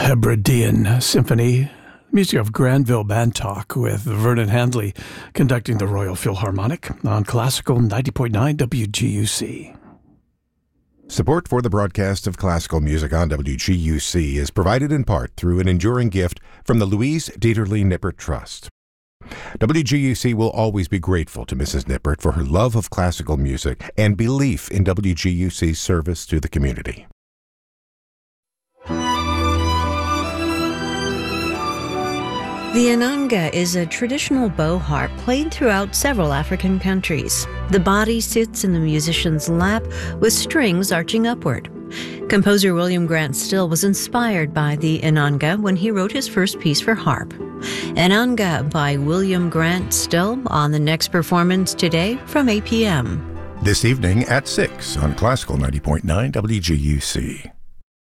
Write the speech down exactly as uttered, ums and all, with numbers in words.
Hebridean Symphony, music of Granville Bantock with Vernon Handley conducting the Royal Philharmonic on Classical ninety point nine W G U C. Support for the broadcast of classical music on W G U C is provided in part through an enduring gift from the Louise Dieterle Nippert Trust. W G U C will always be grateful to Missus Nippert for her love of classical music and belief in W G U C's service to the community. The inanga is a traditional bow harp played throughout several African countries. The body sits in the musician's lap with strings arching upward. Composer William Grant Still was inspired by the inanga when he wrote his first piece for harp. Inanga by William Grant Still on the next performance today from eight p.m. This evening at six on Classical ninety point nine W G U C.